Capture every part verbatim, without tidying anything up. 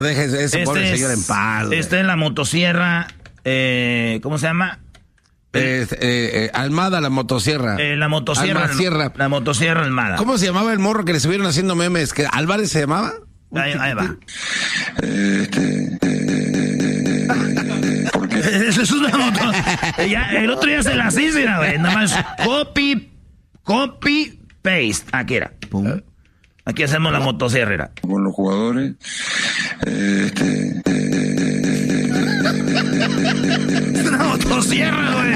Dejes ese este pobre es, señor en paz. Esta es la motosierra, eh, ¿cómo se llama? Eh, eh, eh, Almada, la motosierra. Eh, la motosierra. Almacierra. La motosierra Almada. ¿Cómo se llamaba el morro que le estuvieron haciendo memes? ¿Que Álvarez se llamaba? Ahí, ahí va. Este, eh, ¿por qué? Eso es una moto. Ya, el otro día se las hice, güey. Nada más copy, copy, paste. Aquí era. Pum. Aquí hacemos la motosierra. Con los jugadores. Este, Es una motosierra, güey.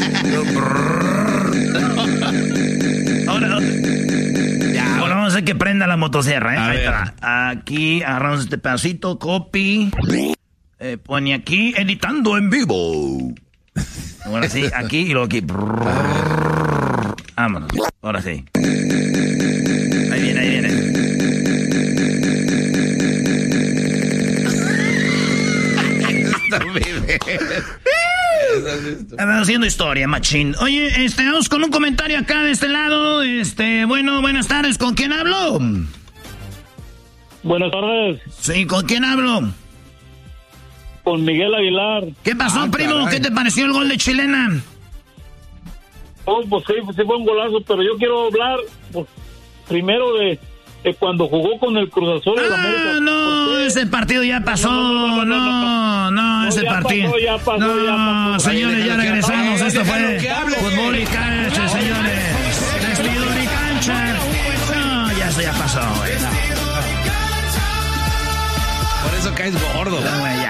Ahora, ya, ahora vamos a hacer que prenda la motosierra, ¿eh? A Ahí ver. está. Aquí agarramos este pedacito, copy. Eh, pone aquí, editando en vivo. Ahora sí, aquí y luego aquí. Vámonos. Ahora sí. Ahí viene, ahí viene. Estamos haciendo historia, machín. Oye, este, vamos con un comentario acá de este lado. Este, bueno, buenas tardes. ¿Con quién hablo? Buenas tardes, Sí, ¿con quién hablo? con Miguel Aguilar. ¿Qué pasó, Ah, primo? caray. ¿Qué te pareció el gol de Chilena? Oh, pues sí, sí fue un golazo, pero yo quiero hablar pues, primero de, de cuando jugó con el Cruz Azul de la América. Ah, no, ¿Por qué? ese partido ya pasó. No, no, no, no, no, no. ese No, ya partido. pasó, ya pasó, no, ya pasó. señores, Ay, ya déjalo que regresamos. hable, Esto déjalo fue que hable. fútbol y cancha, señores. Vestidor y cancha. No, ya eso ya pasó, güey. Por eso caes gordo. No, güey, ya.